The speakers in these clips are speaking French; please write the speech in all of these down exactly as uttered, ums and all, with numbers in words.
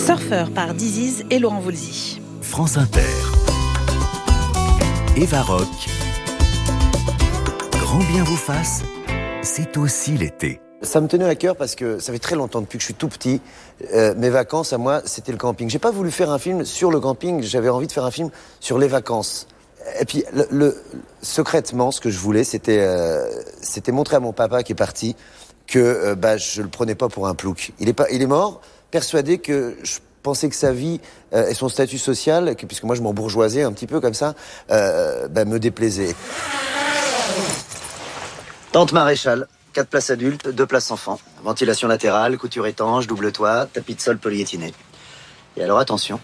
Surfer par Diziz et Laurent Voulzy. France Inter. Eva Rock. Grand bien vous fasse, c'est aussi l'été. Ça me tenait à cœur parce que ça fait très longtemps, depuis que je suis tout petit, euh, mes vacances à moi, c'était le camping. J'ai pas voulu faire un film sur le camping, j'avais envie de faire un film sur les vacances. Et puis, le, le, secrètement, ce que je voulais, c'était, euh, c'était montrer à mon papa qui est parti que euh, bah, je le prenais pas pour un plouc. Il est, pas, il est mort, persuadé que je pensais que sa vie euh, et son statut social, que, puisque moi je m'embourgeoisais un petit peu comme ça, euh, bah, me déplaisait. Tente Maréchal. Quatre places adultes, deux places enfants. Ventilation latérale, couture étanche, double toit, tapis de sol polyéthiné. Et alors attention,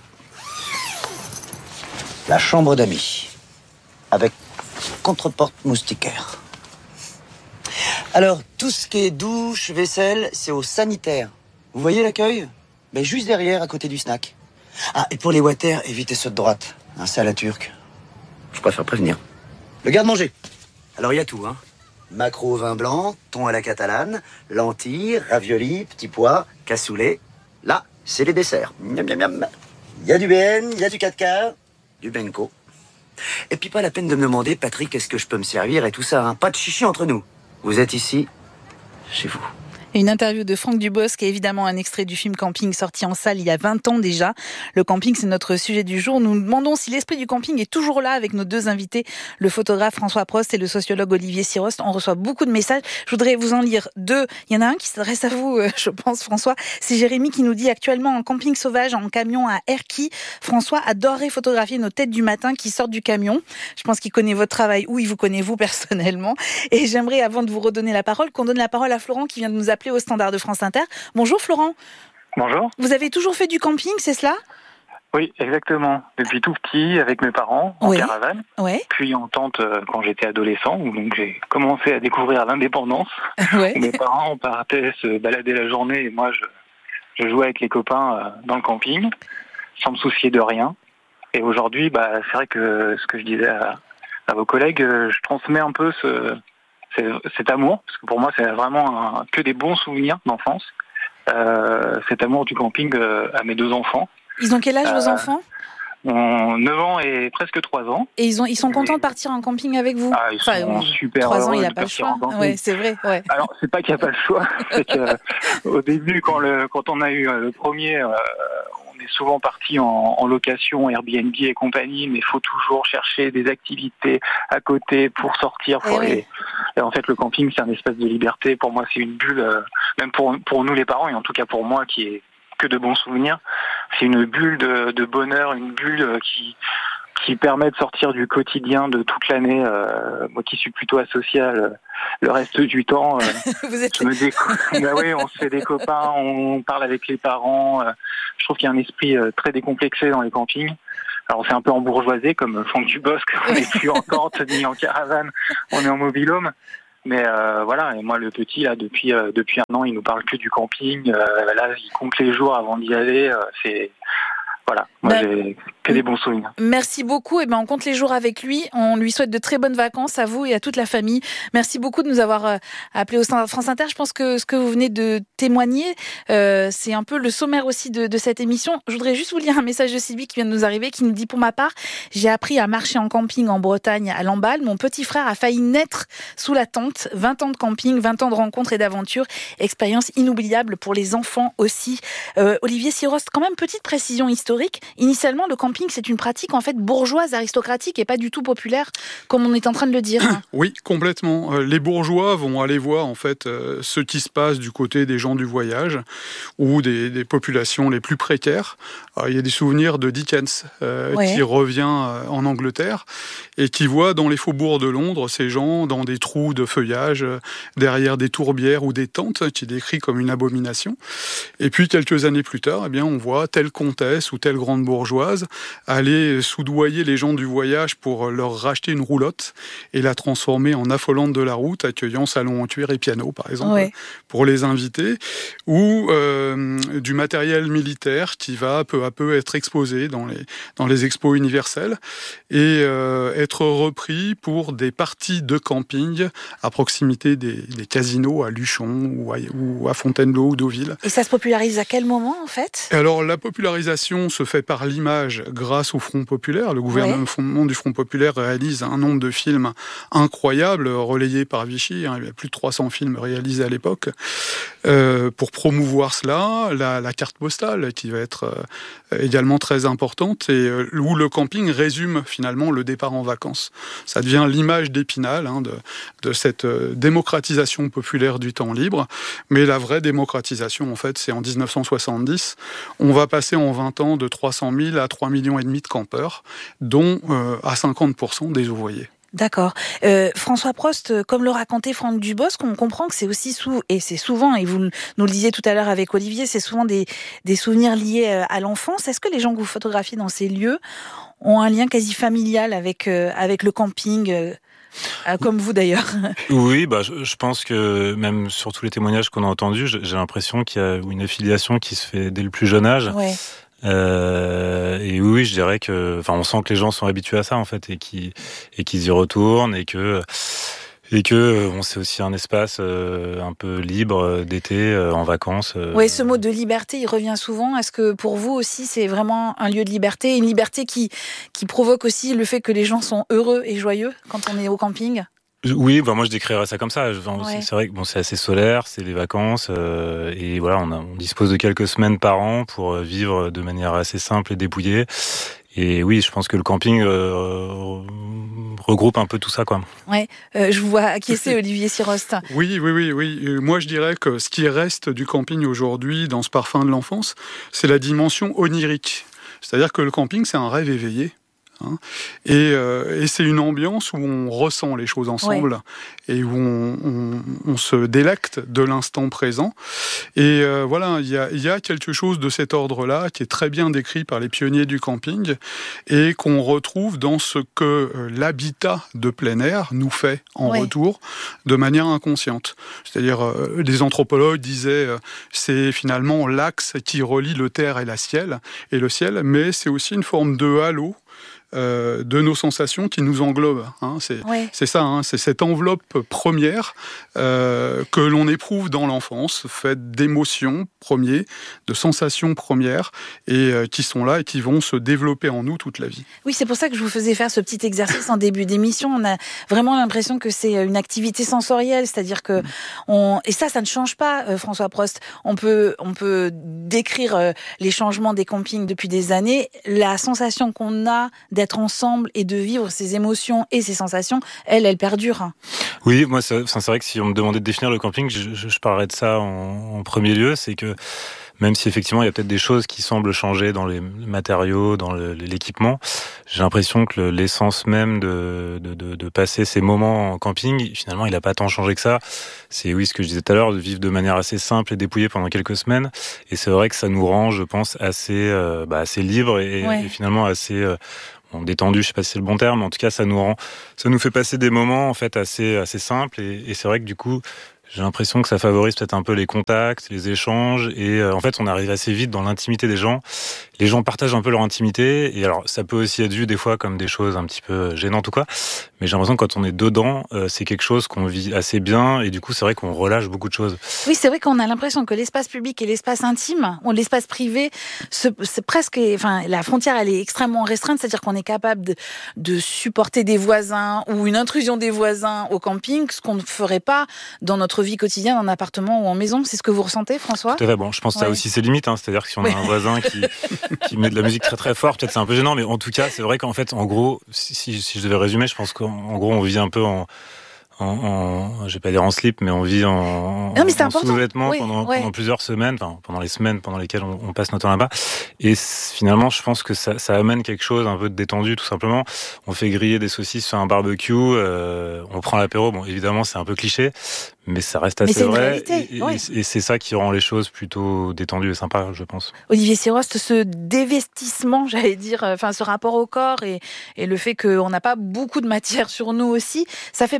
la chambre d'amis, avec contreporte moustiquaire. Alors, tout ce qui est douche, vaisselle, c'est au sanitaire. Vous voyez l'accueil ? Ben, juste derrière, à côté du snack. Ah, et pour les water, évitez ceux de droite. Hein, c'est à la turque. Je préfère prévenir. Le garde-manger. Alors, il y a tout, hein. Maquereau au vin blanc, thon à la catalane, lentilles, raviolis, petits pois, cassoulet. Là, c'est les desserts. Miam, miam, miam. Il y a du B N, il y a du quatre quarts, du Benko. Et puis pas la peine de me demander, Patrick, est-ce que je peux me servir et tout ça, hein. Pas de chichi entre nous. Vous êtes ici, chez vous. Une interview de Franck Dubosc et évidemment un extrait du film Camping sorti en salle il y a vingt ans déjà. Le camping, c'est notre sujet du jour. Nous nous demandons si l'esprit du camping est toujours là avec nos deux invités, le photographe François Prost et le sociologue Olivier Sirost. On reçoit beaucoup de messages. Je voudrais vous en lire deux. Il y en a un qui s'adresse à vous, je pense, François. C'est Jérémy qui nous dit actuellement en camping sauvage, en camion à Erquy. François adorerait photographier nos têtes du matin qui sortent du camion. Je pense qu'il connaît votre travail ou il vous connaît vous personnellement. Et j'aimerais, avant de vous redonner la parole, qu'on donne la parole à Florent qui vient de nous appeler au standard de France Inter. Bonjour Florent. Bonjour. Vous avez toujours fait du camping, c'est cela ? Oui, exactement. Depuis tout petit, avec mes parents, en oui. caravane. Ouais. Puis en tente euh, quand j'étais adolescent, où donc j'ai commencé à découvrir l'indépendance. Ouais. Mes parents partaient se balader la journée et moi je, je jouais avec les copains euh, dans le camping, sans me soucier de rien. Et aujourd'hui, bah, c'est vrai que ce que je disais à, à vos collègues, euh, je transmets un peu ce... C'est, cet amour, parce que pour moi c'est vraiment un, que des bons souvenirs d'enfance, euh, cet amour du camping euh, à mes deux enfants. Ils ont quel âge euh, vos enfants ? Ont neuf ans et presque trois ans. Et ils, ont, ils sont contents de partir en camping avec vous ? Ah, ils sont enfin, super trois ans, heureux il n'a de pas le choix. Ouais, c'est vrai. Ouais. Alors c'est pas qu'il n'y a pas le choix, c'est qu'au début quand, le, quand on a eu le premier... Euh, on est souvent parti en, en location, Airbnb et compagnie, mais il faut toujours chercher des activités à côté pour sortir. Pour et, oui. et en fait, le camping, c'est un espace de liberté. Pour moi, c'est une bulle, euh, même pour, pour nous les parents, et en tout cas pour moi, qui est que de bons souvenirs. C'est une bulle de, de bonheur, une bulle qui, qui permet de sortir du quotidien de toute l'année. Euh, moi qui suis plutôt asocial, le reste du temps, euh, Vous êtes... je me décou... bah oui, on se fait des copains, on parle avec les parents. Euh, je trouve qu'il y a un esprit euh, très décomplexé dans les campings. Alors c'est un peu embourgeoisé comme Franck Dubosc, on n'est plus en tente ni en caravane, on est en mobil-home. Mais euh, voilà, et moi le petit là depuis euh, depuis un an, il nous parle que du camping. Euh, là, il compte les jours avant d'y aller. Euh, c'est Voilà, moi ben, j'ai que des bons souvenirs. Merci beaucoup, et ben on compte les jours avec lui. On lui souhaite de très bonnes vacances à vous et à toute la famille. Merci beaucoup de nous avoir euh, appelé au standard de France Inter. Je pense que ce que vous venez de témoigner, euh, c'est un peu le sommaire aussi de, de cette émission. Je voudrais juste vous lire un message de Sylvie qui vient de nous arriver, qui nous dit: pour ma part, j'ai appris à marcher en camping en Bretagne, à Lamballe. Mon petit frère a failli naître sous la tente. vingt ans de camping, vingt ans de rencontres et d'aventures. Expérience inoubliable pour les enfants aussi. Euh, Olivier Sirost, quand même, petite précision historique. Initialement, le camping, c'est une pratique en fait bourgeoise, aristocratique et pas du tout populaire, comme on est en train de le dire. Oui, complètement. Les bourgeois vont aller voir en fait ce qui se passe du côté des gens du voyage ou des, des populations les plus précaires. Alors, il y a des souvenirs de Dickens euh, ouais. qui revient en Angleterre et qui voit dans les faubourgs de Londres ces gens dans des trous de feuillage, derrière des tourbières ou des tentes, qui décrit comme une abomination. Et puis quelques années plus tard, eh bien, on voit telle comtesse ou telle grande bourgeoise aller soudoyer les gens du voyage pour leur racheter une roulotte et la transformer en affolante de la route, accueillant salon en cuir et piano, par exemple, ouais. pour les invités. Ou euh, du matériel militaire qui va peu à peu être exposé dans les, dans les expos universelles et euh, être repris pour des parties de camping à proximité des, des casinos à Luchon ou à, ou à Fontainebleau ou Deauville. Et ça se popularise à quel moment en fait ? Alors la popularisation se fait par l'image grâce au Front populaire. Le gouvernement ouais. du Front populaire réalise un nombre de films incroyables relayés par Vichy. Hein, il y a plus de trois cents films réalisés à l'époque. Euh, pour promouvoir cela, la, la carte postale qui va être euh, également très importante et euh, où le camping résume finalement le départ en vacances. Ça devient l'image d'Épinal hein, de, de cette euh, démocratisation populaire du temps libre. Mais la vraie démocratisation, en fait, c'est en dix-neuf cent soixante-dix. On va passer en vingt ans de trois cent mille à trois millions et demi de campeurs, dont euh, à cinquante pour cent des ouvriers. D'accord. Euh, François Prost, comme le racontait Franck Dubosc, on comprend que c'est aussi sous et c'est souvent, et vous nous le disiez tout à l'heure avec Olivier, c'est souvent des, des souvenirs liés à l'enfance. Est-ce que les gens que vous photographiez dans ces lieux ont un lien quasi familial avec euh, avec le camping euh, comme vous d'ailleurs? Oui, bah, je, je pense que même sur tous les témoignages qu'on a entendus, j'ai l'impression qu'il y a une affiliation qui se fait dès le plus jeune âge. Ouais. Euh, et oui, je dirais que, enfin, on sent que les gens sont habitués à ça en fait, et qui et qu'ils y retournent, et que et que bon, c'est aussi un espace euh, un peu libre d'été, euh, en vacances. Euh. Oui, ce mot de liberté, il revient souvent. Est-ce que pour vous aussi, c'est vraiment un lieu de liberté, une liberté qui qui provoque aussi le fait que les gens sont heureux et joyeux quand on est au camping? Oui, bah moi je décrirais ça comme ça. Enfin, ouais. C'est vrai que bon, c'est assez solaire, c'est les vacances, euh, et voilà, on, a, on dispose de quelques semaines par an pour vivre de manière assez simple et dépouillée. Et oui, je pense que le camping euh, regroupe un peu tout ça, quoi. Ouais, euh, je vous vois acquiescer, Olivier Sirost. Oui, oui, oui, oui. Moi, je dirais que ce qui reste du camping aujourd'hui, dans ce parfum de l'enfance, c'est la dimension onirique. C'est-à-dire que le camping, c'est un rêve éveillé. Hein, et, euh, et c'est une ambiance où on ressent les choses ensemble, ouais. et où on, on, on se délecte de l'instant présent. Et euh, voilà, il y a, y a quelque chose de cet ordre-là qui est très bien décrit par les pionniers du camping et qu'on retrouve dans ce que euh, l'habitat de plein air nous fait en ouais. retour de manière inconsciente. C'est-à-dire, euh, les anthropologues disaient euh, c'est finalement l'axe qui relie le terre et la ciel, et le ciel, mais c'est aussi une forme de halo Euh, de nos sensations qui nous englobent. Hein. C'est, ouais. c'est ça, hein. C'est cette enveloppe première euh, que l'on éprouve dans l'enfance, faite d'émotions premières, de sensations premières, et euh, qui sont là et qui vont se développer en nous toute la vie. Oui, c'est pour ça que je vous faisais faire ce petit exercice en début d'émission. On a vraiment l'impression que c'est une activité sensorielle, c'est-à-dire que on... et ça, ça ne change pas, euh, François Prost. On peut, on peut décrire euh, les changements des campings depuis des années. La sensation qu'on a d'être ensemble et de vivre ces émotions et ces sensations, elle, elle perdure. Oui, moi, c'est, c'est vrai que si on me demandait de définir le camping, je, je, je parlerais de ça en, en premier lieu. C'est que même si effectivement il y a peut-être des choses qui semblent changer dans les matériaux, dans le, l'équipement, j'ai l'impression que le, l'essence même de, de, de, de passer ces moments en camping, finalement, il n'a pas tant changé que ça. C'est oui, ce que je disais tout à l'heure, de vivre de manière assez simple et dépouillée pendant quelques semaines. Et c'est vrai que ça nous rend, je pense, assez, euh, bah, assez libre et, ouais. et finalement assez euh, bon, détendu. Je sais pas si c'est le bon terme, mais en tout cas, ça nous rend, ça nous fait passer des moments en fait assez, assez simples. Et, et c'est vrai que du coup, j'ai l'impression que ça favorise peut-être un peu les contacts, les échanges, et euh, en fait, on arrive assez vite dans l'intimité des gens. Les gens partagent un peu leur intimité, et alors ça peut aussi être vu des fois comme des choses un petit peu gênantes ou quoi, mais j'ai l'impression que quand on est dedans, euh, c'est quelque chose qu'on vit assez bien, et du coup, c'est vrai qu'on relâche beaucoup de choses. Oui, c'est vrai qu'on a l'impression que l'espace public et l'espace intime, ou l'espace privé, c'est presque, enfin, la frontière, elle est extrêmement restreinte, c'est-à-dire qu'on est capable de, de supporter des voisins ou une intrusion des voisins au camping, ce qu'on ne ferait pas dans notre vie quotidienne en appartement ou en maison. C'est ce que vous ressentez, François ? Tout à fait. Bon, je pense que ça a aussi ses limites, hein. C'est-à-dire que si on a un voisin qui, qui met de la musique très très fort, peut-être c'est un peu gênant, mais en tout cas, c'est vrai qu'en fait, en gros, si, si je devais résumer, je pense qu'en en gros, on vit un peu en, en, en je vais pas dire en slip, mais on vit en, non, mais en sous-vêtements oui, pendant, ouais. pendant plusieurs semaines, enfin pendant les semaines pendant lesquelles on, on passe notre temps là-bas. Et finalement, je pense que ça, ça amène quelque chose un peu de détendu, tout simplement. On fait griller des saucisses sur un barbecue, euh, on prend l'apéro. Bon, évidemment, c'est un peu cliché, mais ça reste assez vrai. Et, et, oui. et c'est ça qui rend les choses plutôt détendues et sympas, je pense. Olivier Sirost, ce dévestissement, j'allais dire, enfin ce rapport au corps et, et le fait qu'on n'a pas beaucoup de matière sur nous aussi, ça fait partie de ce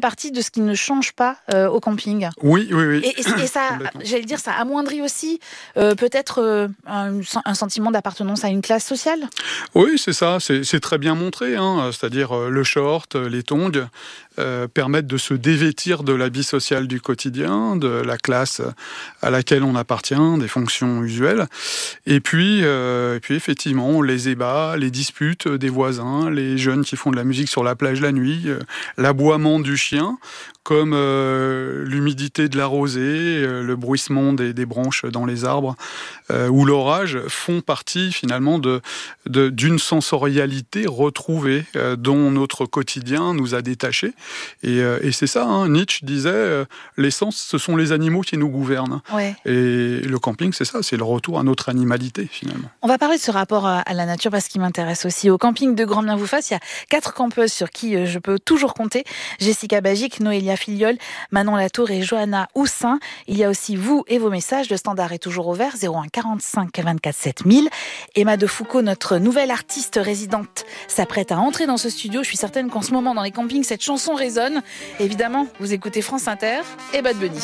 choses qui ne changent pas euh, au camping. Oui, oui, oui. Et, et, et ça, j'allais dire, ça amoindrit aussi euh, peut-être euh, un, un sentiment d'appartenance à une classe sociale. Oui, c'est ça. C'est, c'est très bien montré. Hein. C'est-à-dire euh, le short, les tongs euh, permettent de se dévêtir de l'habit social du quotidien, de la classe à laquelle on appartient, des fonctions usuelles. Et puis, euh, et puis effectivement, les ébats, les disputes des voisins, les jeunes qui font de la musique sur la plage la nuit, euh, l'aboiement du chien, comme euh, l'humidité de la rosée, euh, le bruissement des, des branches dans les arbres euh, ou l'orage font partie finalement de, de, d'une sensorialité retrouvée euh, dont notre quotidien nous a détachés. Et, euh, et c'est ça, hein, Nietzsche disait euh, les sens, ce sont les animaux qui nous gouvernent. Ouais. Et le camping, c'est ça, c'est le retour à notre animalité finalement. On va parler de ce rapport à, à la nature parce qu'il m'intéresse aussi. Au camping de Grand Bien vous fasse, il y a quatre campeuses sur qui euh, je peux toujours compter. Jessica Bagic, Noélia Filiol, Manon Latour et Johanna Houssin. Il y a aussi vous et vos messages. Le standard est toujours ouvert, zéro un quarante-cinq vingt-quatre sept mille. Emma de Foucault, notre nouvelle artiste résidente, s'apprête à entrer dans ce studio. Je suis certaine qu'en ce moment, dans les campings, cette chanson résonne. Évidemment, vous écoutez France Inter et Bad Bunny.